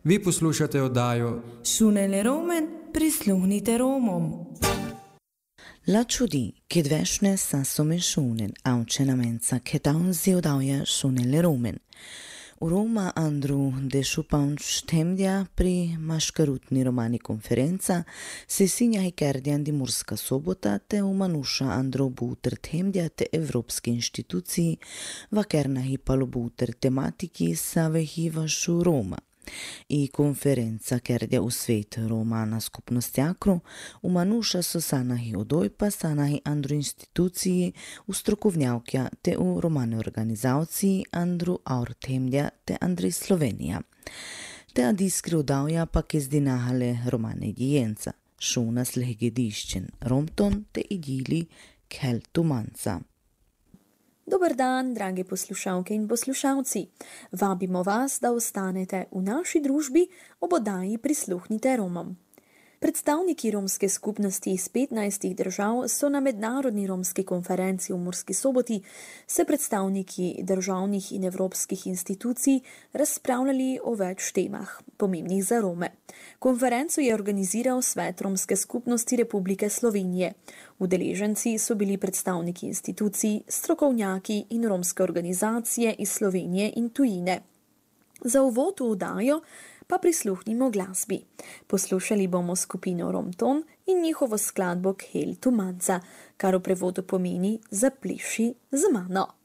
Vi poslušate oddajo Šunele Romen, prisluhnite Romom. La ciudì che dvešne sa somešunen, auče namenca, che taunzi odavja Šunele Romen. U Roma Andru de Šupanč temdja pri maškarutni romani konferenca se sinja hikerdjan di Murska Sobota te umanuša Andru buter temdja te evropski inštituciji vakerna hipalo buter tematiki sa vehivašu Roma. I konferenca kerdja u svet Romana skupnostjakru umanuša so sanahi odojpa sanahi Andru instituciji u strokovnjavkja te u romane organizaciji Andru Aur temdja te Andrej Slovenija. Te adiskri odavja pa kezdinahale romane dijenca, šunas lehgediščen Romton te idili Keltumanca. Dober dan, dragi poslušalke in poslušalci. Vabimo vas, da ostanete v naši družbi ob oddaji Prisluhnite Romom. Predstavniki romske skupnosti iz 15 držav so na mednarodni romski konferenci v Murski Soboti se predstavniki državnih in evropskih institucij razpravljali o več temah, pomembnih za Rome. Konferenco je organiziral Svet romske skupnosti Republike Slovenije. Udeleženci so bili predstavniki institucij, strokovnjaki in romske organizacije iz Slovenije in tujine. Za uvod v oddajo pa prisluhnimo glasbi. Poslušali bomo skupino Romton in njihovo skladbo Keltumanca, kar v prevodu pomeni Zapliši z mano.